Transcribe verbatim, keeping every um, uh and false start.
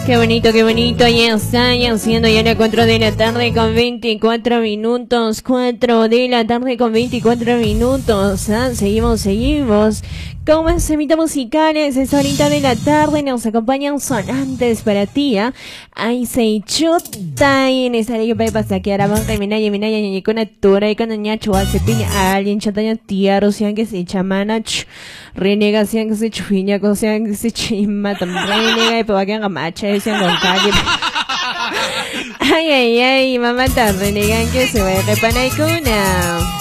Qué bonito, qué bonito, ya está, ya siendo ya las cuatro de la tarde con veinticuatro minutos, cuatro de la tarde con veinticuatro minutos, ¿ah? Seguimos, seguimos, con más semitas musicales, es ahorita de la tarde, nos acompañan sonantes para ti, ¿ah? Ay, se chuta, y en esa ley para pasaquear a banca, y minaya, minaya, y con atura, y con ñacho, se pide a alguien, chataña, tía, rocian que se chamana, renegación que se chufiña, cosa que se chima, también renega, y para que haga macha, con calle. Ay, ay, ay, mamá, tan renegan que se va a repanar con una.